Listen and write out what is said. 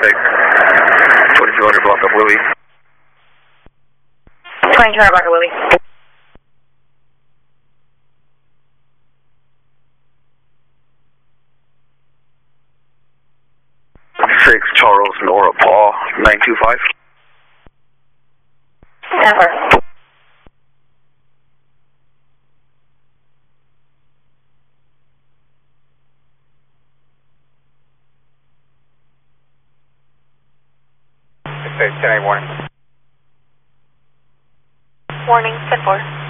traffic. 2200 block up Willie. 2200 block up Willie. 6 Charles Nora Paul 925. Never. Say 10-8 warning. Warning, 10-4.